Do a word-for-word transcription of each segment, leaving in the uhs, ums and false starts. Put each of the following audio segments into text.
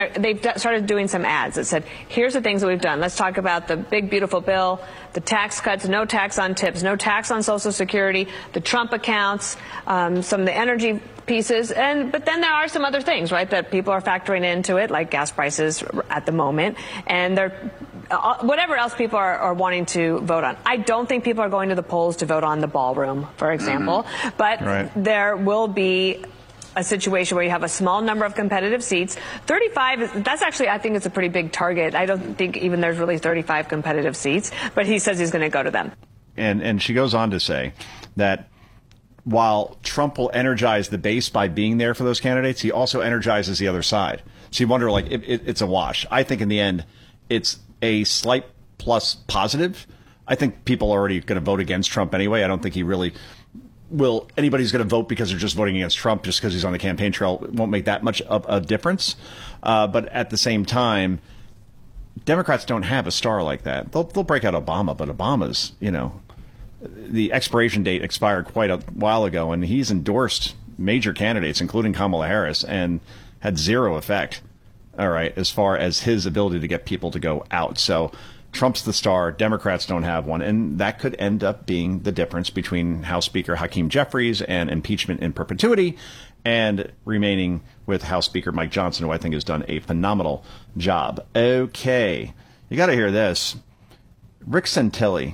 they've started doing some ads that said, here's the things that we've done. Let's talk about the big, beautiful bill, the tax cuts, no tax on tips, no tax on Social Security, the Trump accounts, um, some of the energy pieces. And but then there are some other things, right, that people are factoring into it, like gas prices at the moment. And they're uh, whatever else people are, are wanting to vote on. I don't think people are going to the polls to vote on the ballroom, for example. Mm-hmm. But right. there will be a situation where you have a small number of competitive seats. thirty-five, that's actually, I think it's a pretty big target. I don't think even there's really thirty-five competitive seats, but he says he's going to go to them. And and she goes on to say that while Trump will energize the base by being there for those candidates, he also energizes the other side. So you wonder, like, it, it, it's a wash. I think in the end, it's a slight plus positive. I think people are already going to vote against Trump anyway. I don't think he really will. Anybody's going to vote because they're just voting against Trump just because he's on the campaign trail. It won't make that much of a difference. Uh, but at the same time, Democrats don't have a star like that. They'll, they'll break out Obama, but Obama's, you know, the expiration date expired quite a while ago, and he's endorsed major candidates, including Kamala Harris, and had zero effect, all right, as far as his ability to get people to go out. So Trump's the star. Democrats don't have one. And that could end up being the difference between House Speaker Hakeem Jeffries and impeachment in perpetuity and remaining with House Speaker Mike Johnson, who I think has done a phenomenal job. Okay. You got to hear this. Rick Santilli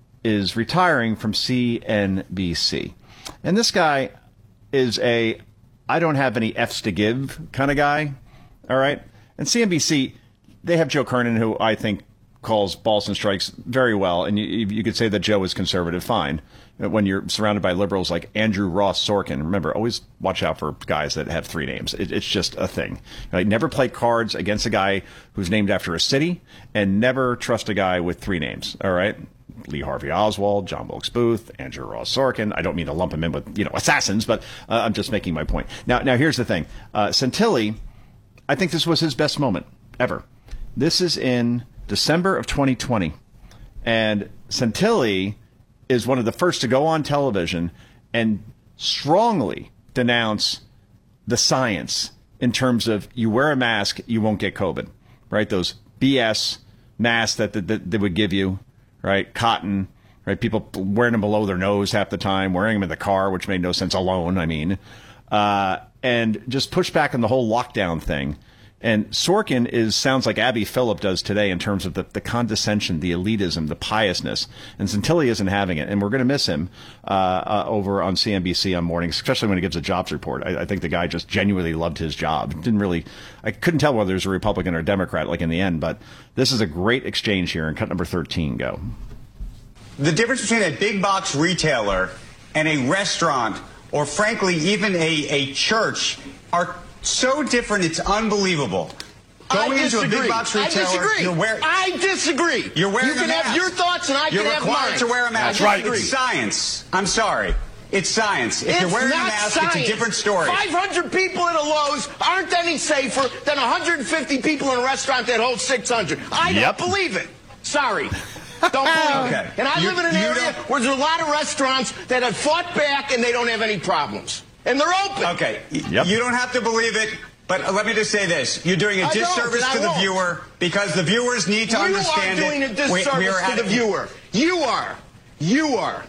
is retiring from C N B C. And this guy is a I don't have any F's to give kind of guy. All right. And C N B C, they have Joe Kernan, who I think calls balls and strikes very well. And you, you could say that Joe is conservative, fine. When you're surrounded by liberals like Andrew Ross Sorkin, remember, always watch out for guys that have three names. It, it's just a thing. Like, never play cards against a guy who's named after a city, and never trust a guy with three names. All right. Lee Harvey Oswald, John Wilkes Booth, Andrew Ross Sorkin. I don't mean to lump him in with, you know, assassins, but uh, I'm just making my point. Now, now here's the thing. Uh, Santilli, I think this was his best moment ever. This is in December of twenty twenty. And Santilli is one of the first to go on television and strongly denounce the science in terms of you wear a mask, you won't get COVID, right? Those B S masks that, that, that they would give you, right? Cotton, right? People wearing them below their nose half the time, wearing them in the car, which made no sense alone, I mean. Uh, and just push back on the whole lockdown thing. And Sorkin is sounds like Abby Phillip does today in terms of the, the condescension, the elitism, the piousness. And Santilli isn't having it. And we're going to miss him uh, uh, over on C N B C on mornings, especially when he gives a jobs report. I, I think the guy just genuinely loved his job. Didn't really, I couldn't tell whether he was a Republican or a Democrat, like in the end. But this is a great exchange here. And cut number thirteen, go. The difference between a big box retailer and a restaurant, or frankly, even a, a church, are so different, it's unbelievable. Going into a big box retailer, I disagree. You're wearing, I disagree. You're wearing you can a mask. have your thoughts and I you're can have mine. You're required to wear a mask. That's right. It's science. I'm sorry. It's science. If it's you're wearing a not mask, science. it's a different story. five hundred people at a Lowe's aren't any safer than one hundred fifty people in a restaurant that holds six hundred. I yep. don't believe it. Sorry. Don't believe okay. it. And I you, live in an area where there's a lot of restaurants that have fought back and they don't have any problems. And they're open. Okay. Yep. You don't have to believe it. But let me just say this. You're doing a I disservice to the won't. viewer because the viewers need to you understand it. You are doing a disservice we, we are to the viewer. You are. You are.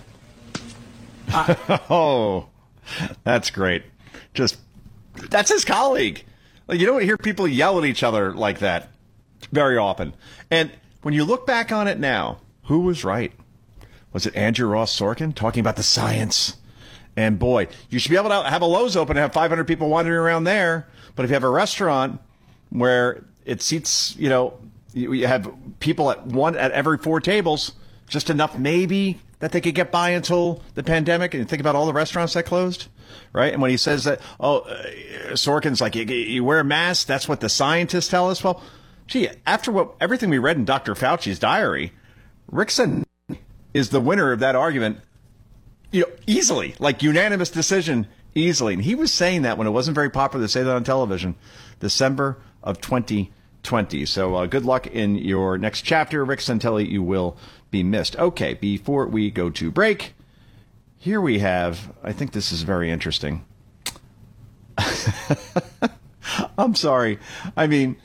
Uh, oh, that's great. Just, that's his colleague. Like, you don't hear people yell at each other like that very often. And when you look back on it now, who was right? Was it Andrew Ross Sorkin talking about the science? And boy, you should be able to have a Lowe's open and have five hundred people wandering around there. But if you have a restaurant where it seats, you know, you, you have people at one at every four tables, just enough maybe that they could get by until the pandemic. And you think about all the restaurants that closed, right? And when he says that, oh, uh, Sorkin's like, you, you wear a mask, that's what the scientists tell us. Well, gee, after what everything we read in Doctor Fauci's diary, Rickson is the winner of that argument, you know, easily, like unanimous decision. Easily. And he was saying that when it wasn't very popular to say that on television, December of twenty twenty. So uh, good luck in your next chapter, Rick Santilli. You will be missed. Okay, before we go to break, here we have, I think this is very interesting. I'm sorry. I mean,